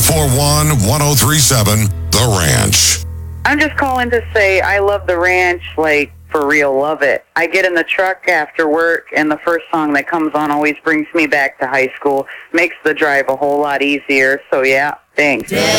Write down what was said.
541-1037, The Ranch. I'm just calling to say I love the ranch, like, for real, love it. I get in the truck after work, and the first song that comes on always brings me back to high school, makes the drive a whole lot easier. So, yeah, thanks.